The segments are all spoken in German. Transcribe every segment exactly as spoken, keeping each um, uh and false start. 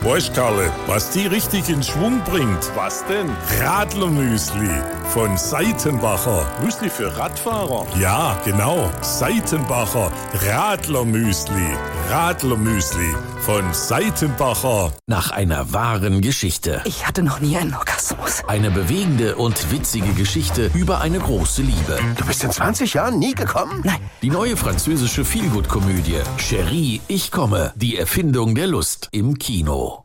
Weißt, Karle, was die richtig in Schwung bringt? Was denn? Radlermüsli von Seitenbacher. Müsli für Radfahrer? Ja, genau. Seitenbacher Radlermüsli. Radlermüsli von Seitenbacher. Nach einer wahren Geschichte. Ich hatte noch nie einen Orgasmus. Eine bewegende und witzige Geschichte über eine große Liebe. Du bist in zwanzig Jahren nie gekommen? Nein. Die neue französische Feelgood-Komödie Chérie, ich komme. Die Erfindung der Lust im Kino.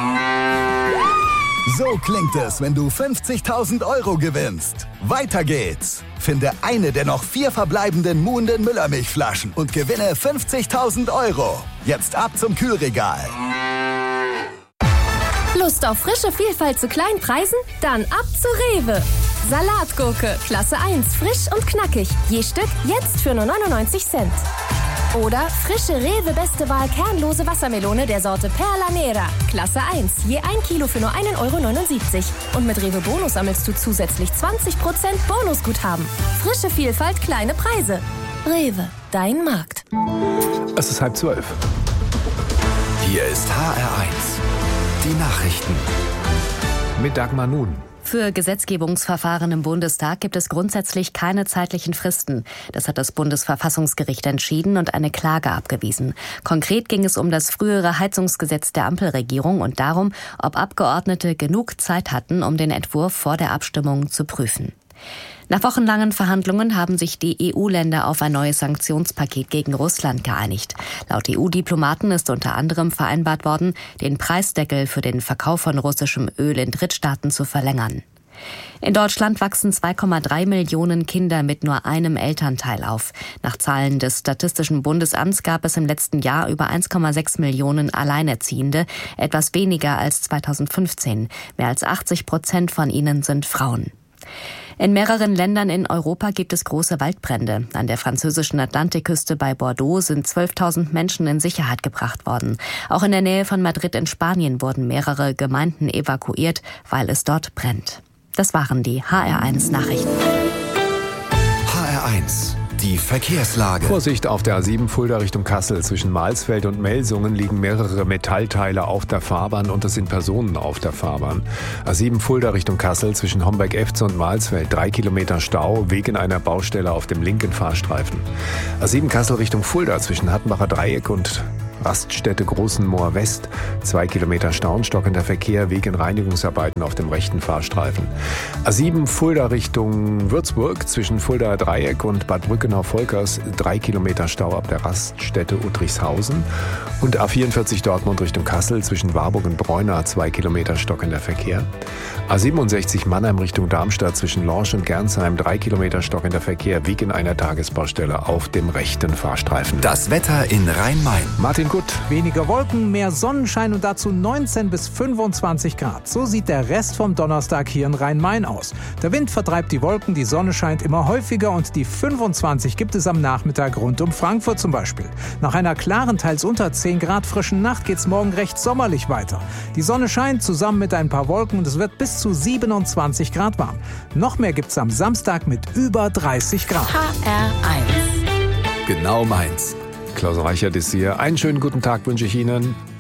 So klingt es, wenn du fünfzigtausend Euro gewinnst. Weiter geht's. Finde eine der noch vier verbleibenden Muhenden Müllermilchflaschen und gewinne fünfzigtausend Euro. Jetzt ab zum Kühlregal. Lust auf frische Vielfalt zu kleinen Preisen? Dann ab zu Rewe. Salatgurke, Klasse eins, frisch und knackig. Je Stück jetzt für nur neunundneunzig Cent. Oder frische Rewe Beste Wahl kernlose Wassermelone der Sorte Perla Nera. Klasse eins, je ein Kilo für nur ein Euro neunundsiebzig. Und mit Rewe Bonus sammelst du zusätzlich zwanzig Prozent Bonusguthaben. Frische Vielfalt, kleine Preise. Rewe, dein Markt. Es ist halb zwölf. Hier ist H R eins. Die Nachrichten. Mit Dagmar Nun. Für Gesetzgebungsverfahren im Bundestag gibt es grundsätzlich keine zeitlichen Fristen. Das hat das Bundesverfassungsgericht entschieden und eine Klage abgewiesen. Konkret ging es um das frühere Heizungsgesetz der Ampelregierung und darum, ob Abgeordnete genug Zeit hatten, um den Entwurf vor der Abstimmung zu prüfen. Nach wochenlangen Verhandlungen haben sich die E U-Länder auf ein neues Sanktionspaket gegen Russland geeinigt. Laut E U-Diplomaten ist unter anderem vereinbart worden, den Preisdeckel für den Verkauf von russischem Öl in Drittstaaten zu verlängern. In Deutschland wachsen zwei Komma drei Millionen Kinder mit nur einem Elternteil auf. Nach Zahlen des Statistischen Bundesamts gab es im letzten Jahr über eins Komma sechs Millionen Alleinerziehende, etwas weniger als zweitausendfünfzehn. Mehr als achtzig Prozent von ihnen sind Frauen. In mehreren Ländern in Europa gibt es große Waldbrände. An der französischen Atlantikküste bei Bordeaux sind zwölftausend Menschen in Sicherheit gebracht worden. Auch in der Nähe von Madrid in Spanien wurden mehrere Gemeinden evakuiert, weil es dort brennt. Das waren die H R eins Nachrichten. H R eins. Die Verkehrslage. Vorsicht auf der A sieben Fulda Richtung Kassel. Zwischen Malsfeld und Melsungen liegen mehrere Metallteile auf der Fahrbahn und es sind Personen auf der Fahrbahn. A sieben Fulda Richtung Kassel zwischen Homberg-Efze und Malsfeld. Drei Kilometer Stau wegen einer Baustelle auf dem linken Fahrstreifen. A sieben Kassel Richtung Fulda zwischen Hattenbacher Dreieck und Raststätte Großenmoor West. Zwei Kilometer Stau und stockender Verkehr wegen Reinigungsarbeiten auf dem rechten Fahrstreifen. A sieben Fulda Richtung Würzburg zwischen Fuldaer Dreieck und Bad Brückenau-Volkers. Drei Kilometer Stau ab der Raststätte Uttrichshausen. Und A vierundvierzig Dortmund Richtung Kassel zwischen Warburg und Breuna. Zwei Kilometer stockender Verkehr. A siebenundsechzig Mannheim Richtung Darmstadt zwischen Lorsch und Gernsheim. Drei Kilometer stockender Verkehr wegen einer Tagesbaustelle auf dem rechten Fahrstreifen. Das Wetter in Rhein-Main. Martin Gut. Weniger Wolken, mehr Sonnenschein und dazu neunzehn bis fünfundzwanzig Grad. So sieht der Rest vom Donnerstag hier in Rhein-Main aus. Der Wind vertreibt die Wolken, die Sonne scheint immer häufiger und die fünfundzwanzig gibt es am Nachmittag rund um Frankfurt zum Beispiel. Nach einer klaren, teils unter zehn Grad frischen Nacht geht's morgen recht sommerlich weiter. Die Sonne scheint zusammen mit ein paar Wolken und es wird bis zu siebenundzwanzig Grad warm. Noch mehr gibt's am Samstag mit über dreißig Grad. H R eins. Genau meins. Klaus Reichert ist hier. Einen schönen guten Tag wünsche ich Ihnen.